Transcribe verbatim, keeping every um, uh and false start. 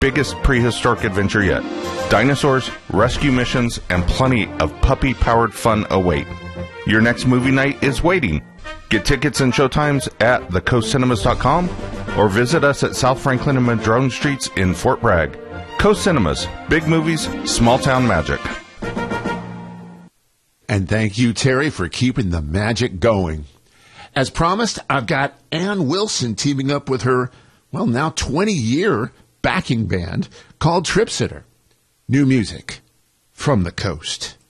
biggest prehistoric adventure yet. Dinosaurs, rescue missions, and plenty of puppy-powered fun await. Your next movie night is waiting. Get tickets and showtimes at the coast cinemas dot com or visit us at South Franklin and Madrone Streets in Fort Bragg. Coast Cinemas, big movies, small town magic. And thank you, Terry, for keeping the magic going. As promised, I've got Ann Wilson teaming up with her, well, now twenty-year backing band called Trip Sitter. New music from the coast.